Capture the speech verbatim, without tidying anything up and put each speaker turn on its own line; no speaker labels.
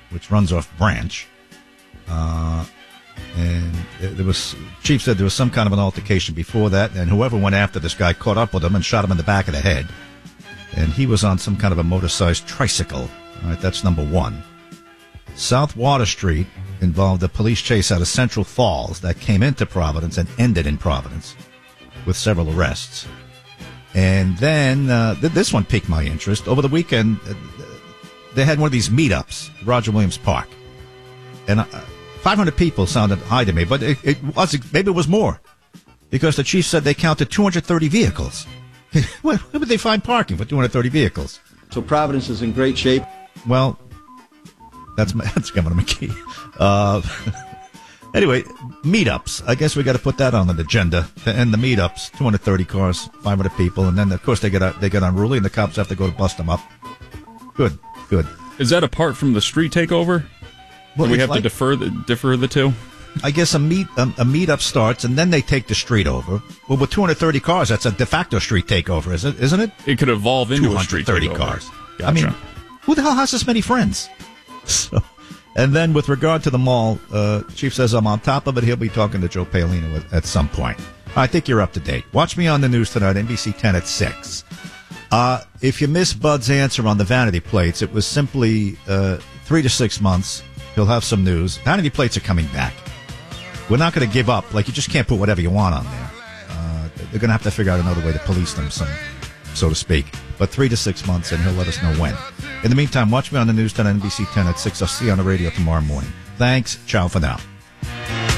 which runs off Branch. Uh, and there was, Chief said there was some kind of an altercation before that, and whoever went after this guy caught up with him and shot him in the back of the head. And he was on some kind of a motor-sized tricycle. All right, that's number one. South Water Street involved a police chase out of Central Falls that came into Providence and ended in Providence with several arrests. And then uh, th- this one piqued my interest. Over the weekend, uh, they had one of these meetups, Roger Williams Park. And uh, five hundred people sounded high to me, but it, it was maybe it was more because the chief said they counted two hundred thirty vehicles. Where would they find parking for two hundred thirty vehicles?
So Providence is in great shape.
Well, that's that's Governor McKee. Uh, anyway, meetups. I guess we got to put that on the agenda to end the meetups. two hundred thirty cars, five hundred people, and then of course they get they get unruly, and the cops have to go to bust them up. Good, good.
Is that apart from the street takeover?
Well,
we have
like,
to defer the, differ the two?
I guess a meet a, a meetup starts, and then they take the street over. Well, with two hundred thirty cars, that's a de facto street takeover, is it? Isn't it?
It could evolve into a street takeover.
two hundred thirty cars.
Gotcha.
I mean, who the hell has this many friends? So, and then with regard to the mall, uh, Chief says I'm on top of it. He'll be talking to Joe Paolino at, at some point. I think you're up to date. Watch me on the news tonight, N B C ten at six. Uh, if you missed Bud's answer on the vanity plates, it was simply uh, three to six months. He'll have some news. Vanity plates are coming back. We're not going to give up. Like, you just can't put whatever you want on there. Uh, they're going to have to figure out another way to police them, some, so to speak. But three to six months, and he'll let us know when. In the meantime, watch me on the news ten, N B C ten at six. I'll see you on the radio tomorrow morning. Thanks. Ciao for now.